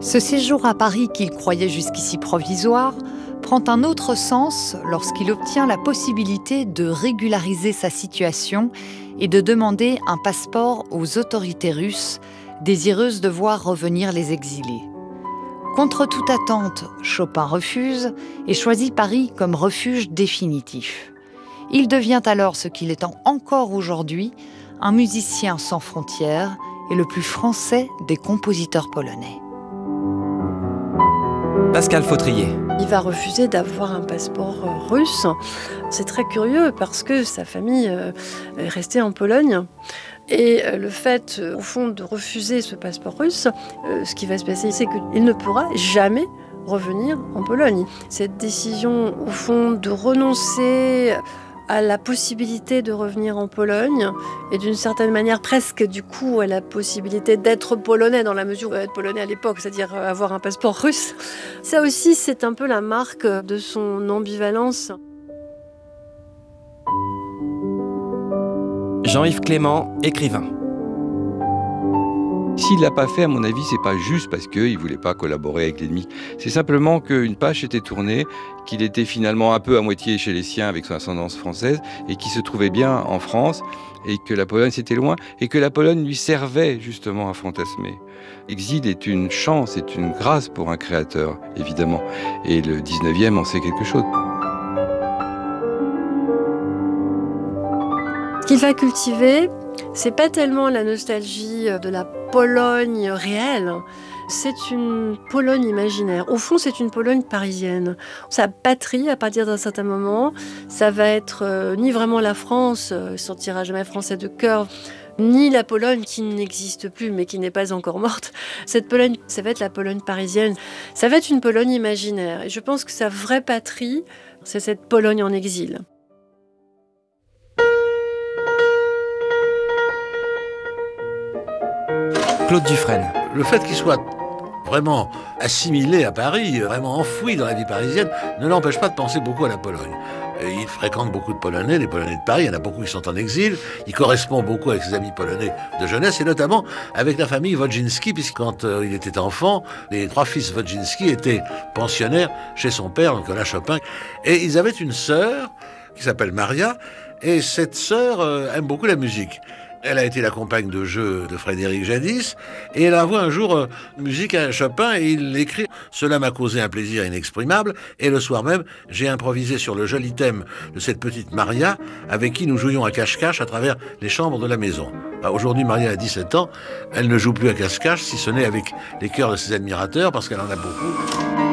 Ce séjour à Paris qu'il croyait jusqu'ici provisoire prend un autre sens lorsqu'il obtient la possibilité de régulariser sa situation et de demander un passeport aux autorités russes, désireuses de voir revenir les exilés. Contre toute attente, Chopin refuse et choisit Paris comme refuge définitif. Il devient alors ce qu'il est encore aujourd'hui, un musicien sans frontières et le plus français des compositeurs polonais. Pascal Fautrier. Il va refuser d'avoir un passeport russe. C'est très curieux parce que sa famille est restée en Pologne. Et le fait, au fond, de refuser ce passeport russe, ce qui va se passer, c'est qu'il ne pourra jamais revenir en Pologne. Cette décision, au fond, de renoncer à la possibilité de revenir en Pologne et d'une certaine manière presque du coup à la possibilité d'être polonais dans la mesure où être polonais à l'époque, c'est-à-dire avoir un passeport russe. Ça aussi, c'est un peu la marque de son ambivalence. Jean-Yves Clément, écrivain. S'il ne l'a pas fait, à mon avis, c'est pas juste parce qu'il ne voulait pas collaborer avec l'ennemi. C'est simplement qu'une page était tournée, qu'il était finalement un peu à moitié chez les siens avec son ascendance française et qu'il se trouvait bien en France et que la Pologne c'était loin et que la Pologne lui servait justement à fantasmer. L'exil est une chance, c'est une grâce pour un créateur, évidemment. Et le 19e en sait quelque chose. Ce qu'il va cultiver, c'est pas tellement la nostalgie de la Pologne réelle, c'est une Pologne imaginaire. Au fond, c'est une Pologne parisienne. Sa patrie, à partir d'un certain moment, ça va être ni vraiment la France, il ne sortira jamais français de cœur, ni la Pologne qui n'existe plus, mais qui n'est pas encore morte. Cette Pologne, ça va être la Pologne parisienne. Ça va être une Pologne imaginaire. Et je pense que sa vraie patrie, c'est cette Pologne en exil. Claude Dufresne. Le fait qu'il soit vraiment assimilé à Paris, vraiment enfoui dans la vie parisienne, ne l'empêche pas de penser beaucoup à la Pologne. Et il fréquente beaucoup de Polonais, les Polonais de Paris, il y en a beaucoup qui sont en exil, il correspond beaucoup avec ses amis polonais de jeunesse, et notamment avec la famille Wodzinski, puisque quand il était enfant, les 3 fils Wodzinski étaient pensionnaires chez son père, Nicolas Chopin, et ils avaient une sœur qui s'appelle Maria, et cette sœur aime beaucoup la musique. Elle a été la compagne de jeu de Frédéric Jadis et elle envoie un jour musique à Chopin et il écrit « Cela m'a causé un plaisir inexprimable et le soir même, j'ai improvisé sur le joli thème de cette petite Maria avec qui nous jouions à cache-cache à travers les chambres de la maison. » Aujourd'hui, Maria a 17 ans, elle ne joue plus à cache-cache si ce n'est avec les cœurs de ses admirateurs parce qu'elle en a beaucoup.